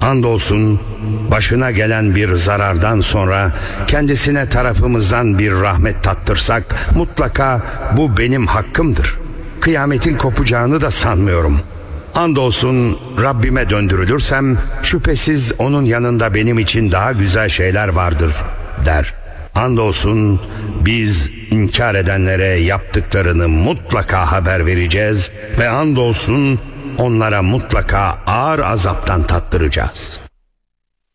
Andolsun başına gelen bir zarardan sonra kendisine tarafımızdan bir rahmet tattırsak mutlaka bu benim hakkımdır. Kıyametin kopacağını da sanmıyorum. Andolsun Rabbime döndürülürsem şüphesiz onun yanında benim için daha güzel şeyler vardır der. Andolsun biz inkar edenlere yaptıklarını mutlaka haber vereceğiz ve andolsun onlara mutlaka ağır azaptan tattıracağız.